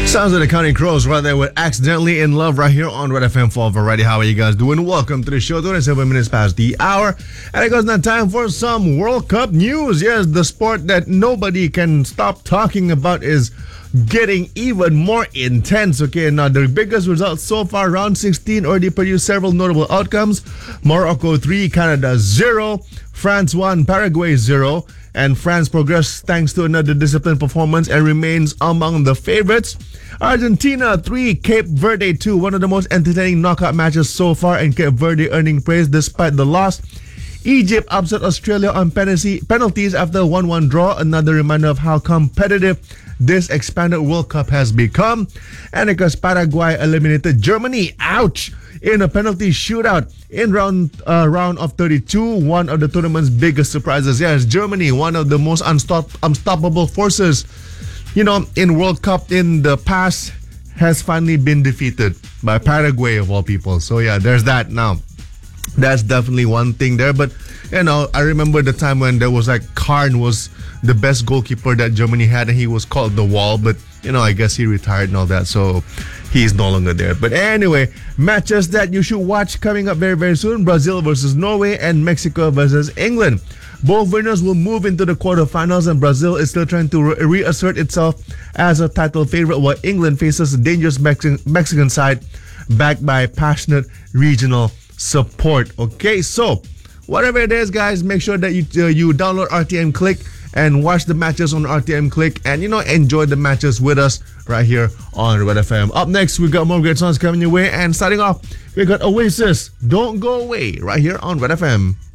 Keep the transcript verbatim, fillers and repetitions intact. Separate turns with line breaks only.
Sounds like the Counting Crows right there with Accidentally in Love right here on Red F M for Variety. How are you guys doing? Welcome to the show. twenty-seven minutes past the hour. And it goes now time for some World Cup news. Yes, the sport that nobody can stop talking about is getting even more intense. Okay, now the biggest results so far, round sixteen already produced several notable outcomes. Morocco three, Canada zero, France one, Paraguay zero. And France progressed thanks to another disciplined performance and remains among the favorites. Argentina three, Cape Verde two, one of the most entertaining knockout matches so far, and Cape Verde earning praise despite the loss. Egypt upset Australia on penalty, penalties after a one one draw, another reminder of how competitive this expanded World Cup has become. And because Paraguay eliminated Germany, ouch, in a penalty shootout in round uh, round of thirty-two, one of the tournament's biggest surprises. Yes, Germany, one of the most unstop- unstoppable forces, you know, in World Cup in the past, has finally been defeated by Paraguay of all people. So yeah, there's that. Now, that's definitely one thing there. But you know, I remember the time when there was like Karn was the best goalkeeper that Germany had, and he was called the Wall. But you know, I guess he retired and all that, so he's no longer there. But anyway, matches that you should watch coming up very, very soon: Brazil versus Norway and Mexico versus England. Both winners will move into the quarterfinals, and Brazil is still trying to re- reassert itself as a title favorite, while England faces a dangerous Mexi- Mexican side backed by passionate regional support. Okay, so whatever it is, guys, make sure that you uh, you download R T M Click and watch the matches on R T M Click, and you know, enjoy the matches with us right here on Red F M. Up next, we got more great songs coming your way, and starting off, we got Oasis, Don't Go Away, right here on Red F M.